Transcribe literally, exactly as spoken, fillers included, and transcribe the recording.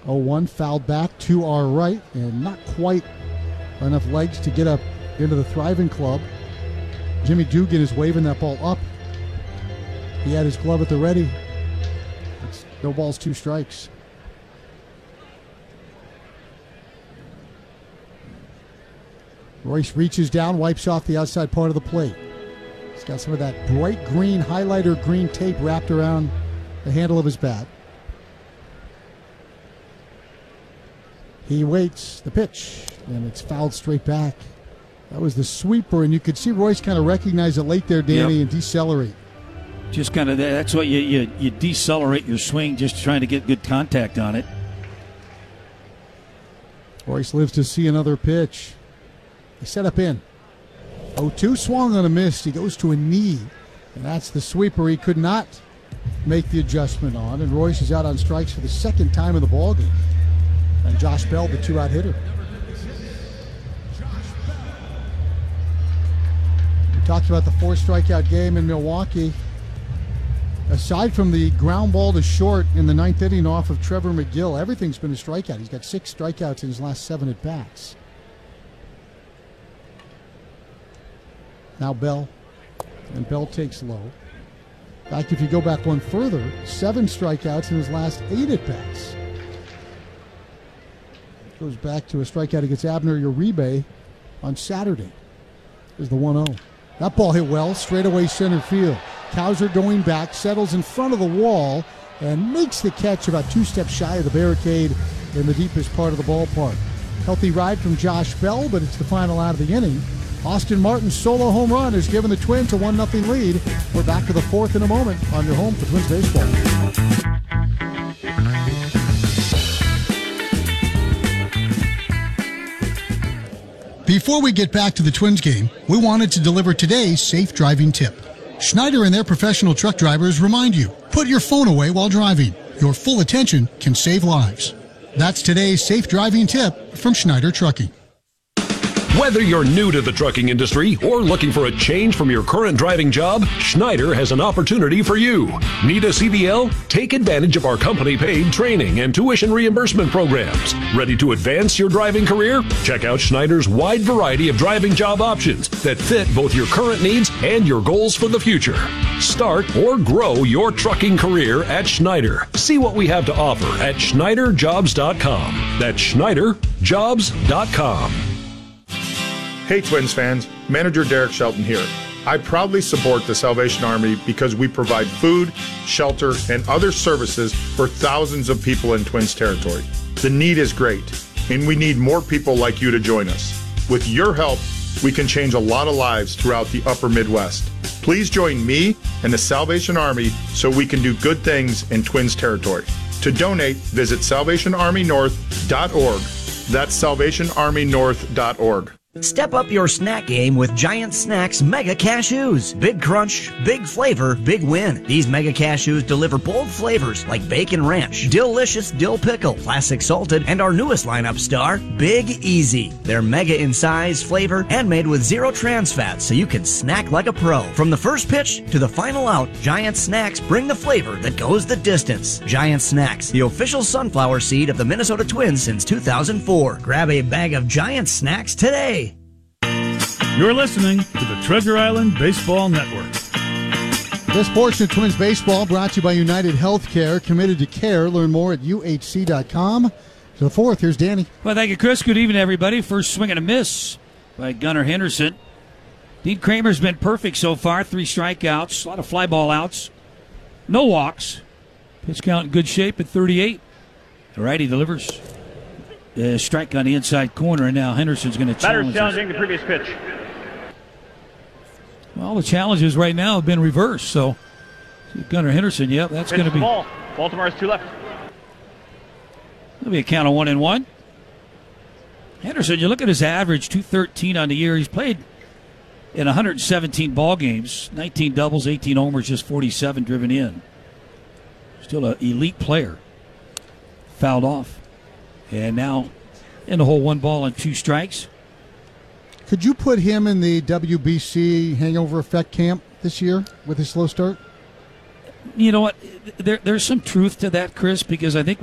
oh one fouled back to our right, and not quite enough legs to get up into the Thriving Club. Jimmy Dugan is waving that ball up. He had his glove at the ready. It's no balls, two strikes. Royce reaches down, wipes off the outside part of the plate. He's got some of that bright green, highlighter green tape wrapped around the handle of his bat. He waits the pitch, and it's fouled straight back. That was the sweeper, and you could see Royce kind of recognize it late there, Danny, yep. and decelerate. Just kind of, that's what you, you, you decelerate your swing, just trying to get good contact on it. Royce lives to see another pitch. He set up in. oh two swung on a miss. He goes to a knee, and that's the sweeper he could not make the adjustment on, and Royce is out on strikes for the second time in the ballgame. And Josh Bell, the two-out hitter. We talked about the four-strikeout game in Milwaukee. Aside from the ground ball to short in the ninth inning off of Trevor McGill, everything's been a strikeout. He's got six strikeouts in his last seven at-bats. Now Bell, and Bell takes low. In fact, if you go back one further, seven strikeouts in his last eight at-bats. Goes back to a strikeout against Abner Uribe on Saturday. Is the one oh. That ball hit well, straightaway center field. Cowser going back, settles in front of the wall, and makes the catch about two steps shy of the barricade in the deepest part of the ballpark. Healthy ride from Josh Bell, but it's the final out of the inning. Austin Martin's solo home run has given the Twins a one nothing lead. We're back to the fourth in a moment on your home for Twins baseball. Before we get back to the Twins game, we wanted to deliver today's safe driving tip. Schneider and their professional truck drivers remind you, put your phone away while driving. Your full attention can save lives. That's today's safe driving tip from Schneider Trucking. Whether you're new to the trucking industry or looking for a change from your current driving job, Schneider has an opportunity for you. Need a C D L? Take advantage of our company-paid training and tuition reimbursement programs. Ready to advance your driving career? Check out Schneider's wide variety of driving job options that fit both your current needs and your goals for the future. Start or grow your trucking career at Schneider. See what we have to offer at Schneider Jobs dot com. That's Schneider Jobs dot com. Hey Twins fans, Manager Derek Shelton here. I proudly support the Salvation Army because we provide food, shelter, and other services for thousands of people in Twins territory. The need is great, and we need more people like you to join us. With your help, we can change a lot of lives throughout the upper Midwest. Please join me and the Salvation Army so we can do good things in Twins territory. To donate, visit salvation army north dot org. That's salvation army north dot org. Step up your snack game with Giant Snacks Mega Cashews. Big crunch, big flavor, big win. These Mega Cashews deliver bold flavors like bacon ranch, delicious dill pickle, classic salted, and our newest lineup star, Big Easy. They're mega in size, flavor, and made with zero trans fats so you can snack like a pro. From the first pitch to the final out, Giant Snacks bring the flavor that goes the distance. Giant Snacks, the official sunflower seed of the Minnesota Twins since two thousand four. Grab a bag of Giant Snacks today. You're listening to the Treasure Island Baseball Network. This portion of Twins Baseball brought to you by United Healthcare, committed to care. Learn more at U H C dot com. To the fourth, here's Danny. Well, thank you, Chris. Good evening, everybody. First swing and a miss by Gunnar Henderson. Dean Kramer's been perfect so far. Three strikeouts, a lot of fly ball outs, no walks. Pitch count in good shape at thirty-eight. The righty delivers. Uh, strike on the inside corner, and now Henderson's going to challenge. Batter's challenging the previous pitch. Well, the challenges right now have been reversed, so Gunnar Henderson, yep, that's going to be... Ball. Baltimore has two left. That'll be a count of one and one. Henderson, you look at his average, two thirteen on the year. He's played in one hundred seventeen ball games, nineteen doubles, eighteen homers, just forty-seven driven in. Still an elite player. Fouled off. And now in the hole, one ball and two strikes. Could you put him in the W B C hangover effect camp this year with his slow start? You know what? There, there's some truth to that, Chris, because I think